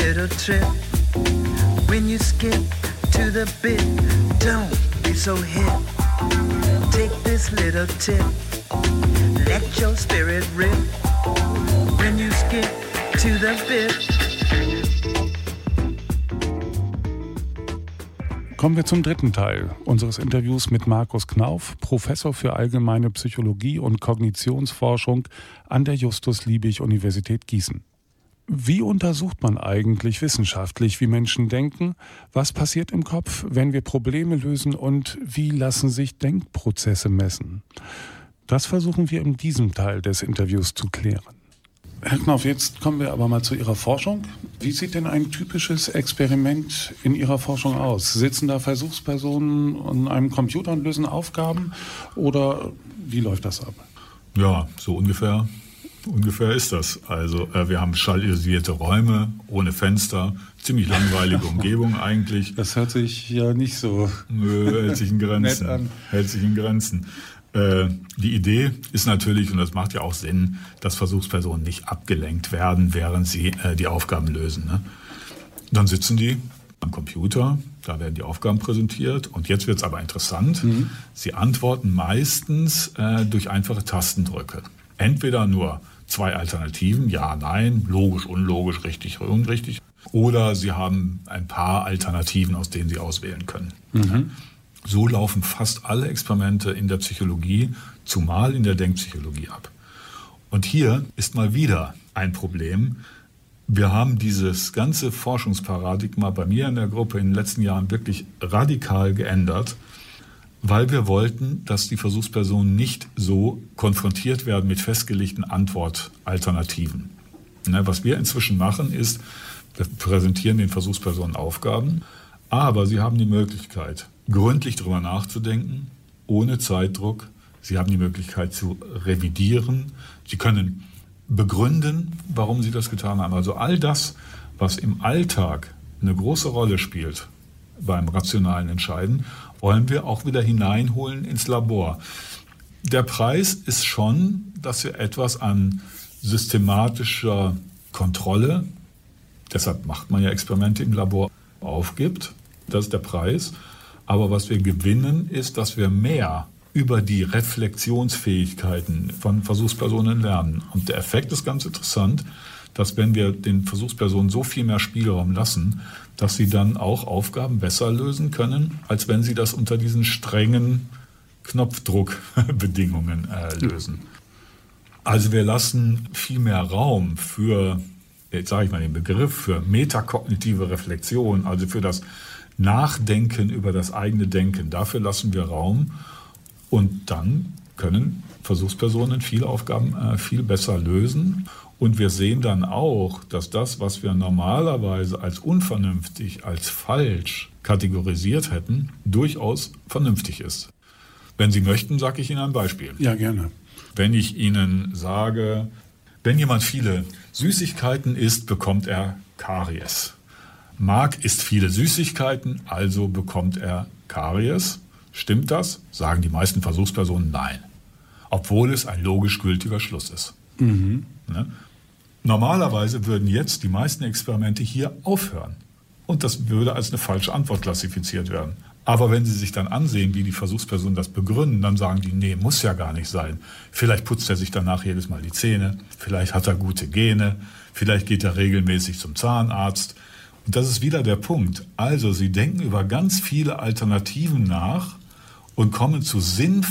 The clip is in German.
little trip. When you skip to the bit, don't be so hip. Take this little tip, let your spirit rip. When you skip to the bit. Kommen wir zum dritten Teil unseres Interviews mit Markus Knauf, Professor für Allgemeine Psychologie und Kognitionsforschung an der Justus-Liebig-Universität Gießen. Wie untersucht man eigentlich wissenschaftlich, wie Menschen denken? Was passiert im Kopf, wenn wir Probleme lösen? Und wie lassen sich Denkprozesse messen? Das versuchen wir in diesem Teil des Interviews zu klären. Herr Knauf, jetzt kommen wir aber mal zu Ihrer Forschung. Wie sieht denn ein typisches Experiment in Ihrer Forschung aus? Sitzen da Versuchspersonen an einem Computer und lösen Aufgaben? Oder wie läuft das ab? Ja, so ungefähr ist das. Also wir haben schallisolierte Räume, ohne Fenster, ziemlich langweilige Umgebung eigentlich. Das hört sich ja nicht so hält sich in Grenzen. nett an. Hält sich in Grenzen. Die Idee ist natürlich, und das macht ja auch Sinn, dass Versuchspersonen nicht abgelenkt werden, während sie die Aufgaben lösen. Ne? Dann sitzen die am Computer, da werden die Aufgaben präsentiert und jetzt wird es aber interessant. Sie antworten meistens durch einfache Tastendrücke. Entweder nur 2 Alternativen, ja, nein, logisch, unlogisch, richtig, unrichtig. Oder sie haben ein paar Alternativen, aus denen sie auswählen können. So laufen fast alle Experimente in der Psychologie, zumal in der Denkpsychologie ab. Und hier ist mal wieder ein Problem. Wir haben dieses ganze Forschungsparadigma bei mir in der Gruppe in den letzten Jahren wirklich radikal geändert, weil wir wollten, dass die Versuchspersonen nicht so konfrontiert werden mit festgelegten Antwortalternativen. Was wir inzwischen machen ist, wir präsentieren den Versuchspersonen Aufgaben, aber sie haben die Möglichkeit, gründlich darüber nachzudenken, ohne Zeitdruck. Sie haben die Möglichkeit zu revidieren. Sie können begründen, warum sie das getan haben. Also all das, was im Alltag eine große Rolle spielt beim rationalen Entscheiden, wollen wir auch wieder hineinholen ins Labor. Der Preis ist schon, dass wir etwas an systematischer Kontrolle, deshalb macht man ja Experimente im Labor, aufgibt. Das ist der Preis. Aber was wir gewinnen, ist, dass wir mehr über die Reflexionsfähigkeiten von Versuchspersonen lernen. Und der Effekt ist ganz interessant, dass wenn wir den Versuchspersonen so viel mehr Spielraum lassen, dass sie dann auch Aufgaben besser lösen können, als wenn sie das unter diesen strengen Knopfdruckbedingungen lösen. Also wir lassen viel mehr Raum für, jetzt sage ich mal den Begriff, für metakognitive Reflexion, also für das Nachdenken über das eigene Denken. Dafür lassen wir Raum und dann können Versuchspersonen viele Aufgaben viel besser lösen. Und wir sehen dann auch, dass das, was wir normalerweise als unvernünftig, als falsch kategorisiert hätten, durchaus vernünftig ist. Wenn Sie möchten, sage ich Ihnen ein Beispiel. Ja, gerne. Wenn ich Ihnen sage, wenn jemand viele Süßigkeiten isst, bekommt er Karies. Marc isst viele Süßigkeiten, also bekommt er Karies. Stimmt das? Sagen die meisten Versuchspersonen nein. Obwohl es ein logisch gültiger Schluss ist. Ne? Normalerweise würden jetzt die meisten Experimente hier aufhören. Und das würde als eine falsche Antwort klassifiziert werden. Aber wenn Sie sich dann ansehen, wie die Versuchspersonen das begründen, dann sagen die, nee, muss ja gar nicht sein. Vielleicht putzt er sich danach jedes Mal die Zähne, vielleicht hat er gute Gene, vielleicht geht er regelmäßig zum Zahnarzt. Und das ist wieder der Punkt. Also Sie denken über ganz viele Alternativen nach und kommen zu sinnvollen